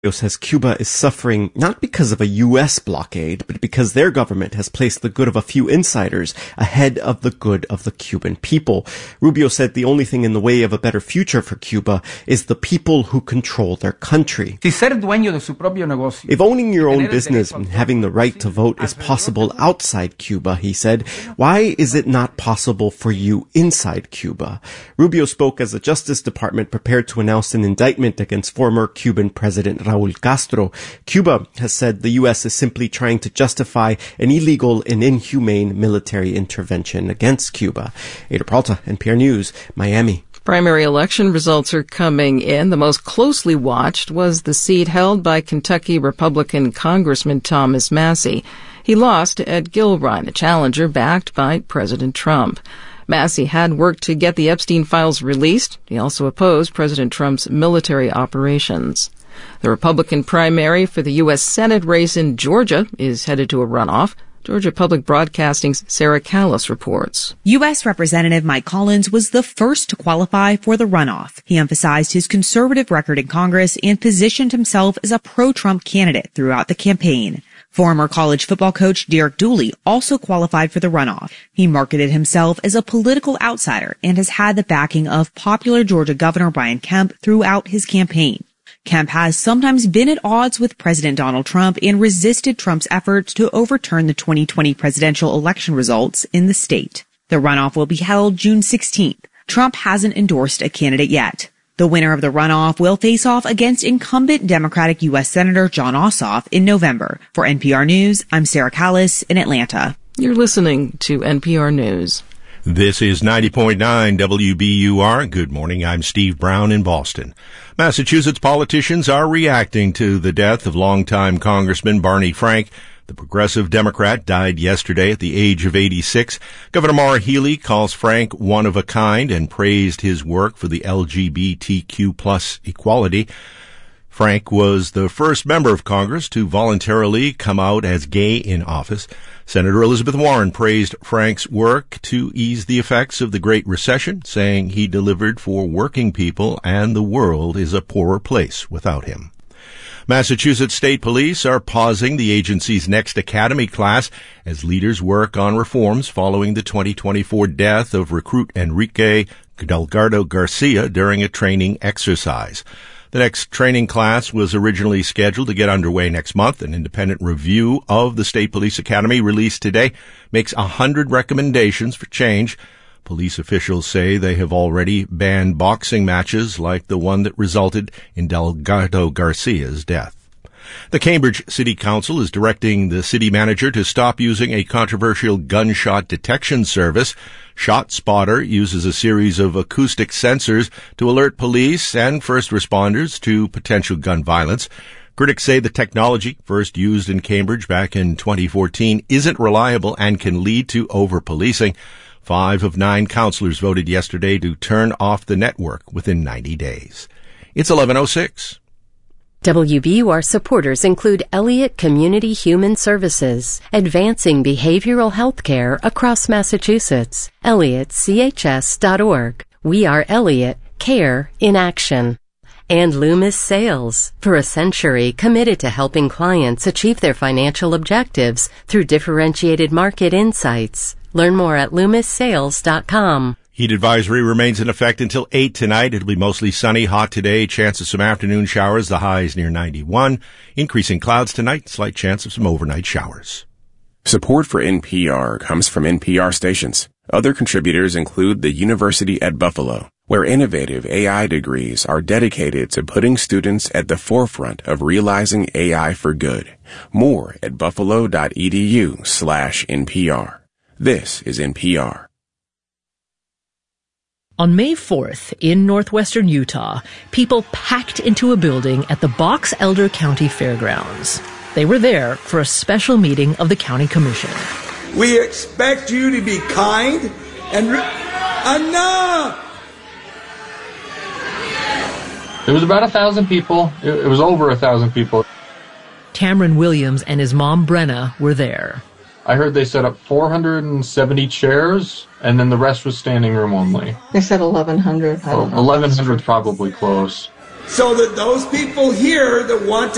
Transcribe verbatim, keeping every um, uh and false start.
says Cuba is suffering not because of a U S blockade, but because their government has placed the good of a few insiders ahead of the good of the Cuban people. Rubio said the only thing in the way of a better future for Cuba is the people who control their country. If owning your own business and having the right to vote is possible outside Cuba, he said, why is it not possible for you inside Cuba? Rubio spoke as the Justice Department prepared to announce an indictment against former Cuban President Raul Castro. Cuba has said the U S is simply trying to justify an illegal and inhumane military intervention against Cuba. Ada Peralta, N P R News, Miami. Primary election results are coming in. The most closely watched was the seat held by Kentucky Republican Congressman Thomas Massie. He lost to Ed Gilrine, a challenger backed by President Trump. Massie had worked to get the Epstein files released. He also opposed President Trump's military operations. The Republican primary for the U S Senate race in Georgia is headed to a runoff. Georgia Public Broadcasting's Sarah Callis reports. U S Representative Mike Collins was the first to qualify for the runoff. He emphasized his conservative record in Congress and positioned himself as a pro-Trump candidate throughout the campaign. Former college football coach Derek Dooley also qualified for the runoff. He marketed himself as a political outsider and has had the backing of popular Georgia Governor Brian Kemp throughout his campaign. Kemp has sometimes been at odds with President Donald Trump and resisted Trump's efforts to overturn the twenty twenty presidential election results in the state. The runoff will be held June sixteenth. Trump hasn't endorsed a candidate yet. The winner of the runoff will face off against incumbent Democratic U S Senator Jon Ossoff in November. For N P R News, I'm Sarah Callis in Atlanta. You're listening to N P R News. This is ninety point nine W B U R. Good morning. I'm Steve Brown in Boston. Massachusetts politicians are reacting to the death of longtime Congressman Barney Frank. The progressive Democrat died yesterday at the age of eighty-six. Governor Maura Healey calls Frank one of a kind and praised his work for the L G B T Q plus equality. Frank was the first member of Congress to voluntarily come out as gay in office. Senator Elizabeth Warren praised Frank's work to ease the effects of the Great Recession, saying he delivered for working people and the world is a poorer place without him. Massachusetts State Police are pausing the agency's next academy class as leaders work on reforms following the twenty twenty-four death of recruit Enrique Delgado Garcia during a training exercise. The next training class was originally scheduled to get underway next month. An independent review of the State Police Academy released today makes a hundred recommendations for change. Police officials say they have already banned boxing matches like the one that resulted in Delgado Garcia's death. The Cambridge City Council is directing the city manager to stop using a controversial gunshot detection service. ShotSpotter uses a series of acoustic sensors to alert police and first responders to potential gun violence. Critics say the technology, first used in Cambridge back in twenty fourteen, isn't reliable and can lead to over-policing. Five of nine councillors voted yesterday to turn off the network within ninety days. It's eleven oh six. W B U R supporters include Elliott Community Human Services, advancing behavioral health care across Massachusetts. Elliott C H S dot org. We are Elliott, care in action. And Loomis Sales, for a century committed to helping clients achieve their financial objectives through differentiated market insights. Learn more at loomis sales dot com. Heat advisory remains in effect until eight tonight. It'll be mostly sunny, hot today. Chance of some afternoon showers. The high is near ninety-one. Increasing clouds tonight. Slight chance of some overnight showers. Support for N P R comes from N P R stations. Other contributors include the University at Buffalo, where innovative A I degrees are dedicated to putting students at the forefront of realizing A I for good. More at buffalo.edu slash NPR. This is N P R. On May fourth, in northwestern Utah, people packed into a building at the Box Elder County Fairgrounds. They were there for a special meeting of the County Commission. We expect you to be kind and... Re- Enough! It was about a thousand people. It, it was over a thousand people. Cameron Williams and his mom, Brenna, were there. I heard they set up four hundred seventy chairs, and then the rest was standing room only. They said eleven hundred. Oh, eleven hundred is probably close. So that those people here that want to